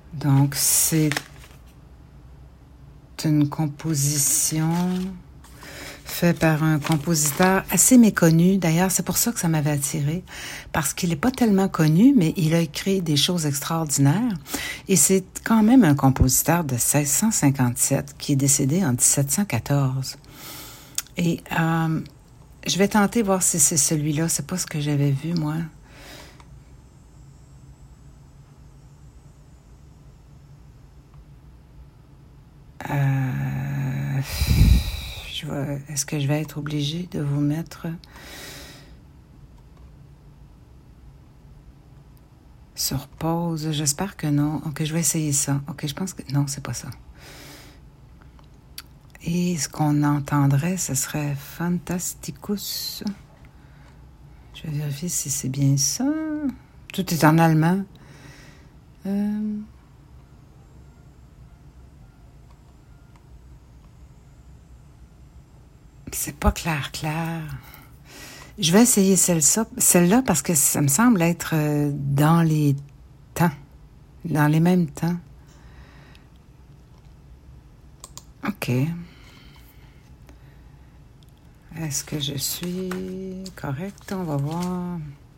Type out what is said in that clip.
Donc, c'est une composition faite par un compositeur assez méconnu. D'ailleurs, c'est pour ça que ça m'avait attiré, parce qu'il n'est pas tellement connu, mais il a écrit des choses extraordinaires. Et c'est quand même un compositeur de 1657 qui est décédé en 1714. Et je vais tenter de voir si c'est celui-là. C'est pas ce que j'avais vu, moi. Est-ce que je vais être obligée de vous mettre sur pause? J'espère que non. Ok, je vais essayer ça. Ok, je pense que non, c'est pas ça. Et ce qu'on entendrait, ce serait Fantasticus. Je vais vérifier si c'est bien ça. Tout est en allemand. C'est pas clair. Je vais essayer celle-là parce que ça me semble être dans les temps, dans les mêmes temps. Ok. Est-ce que je suis correcte? On va voir.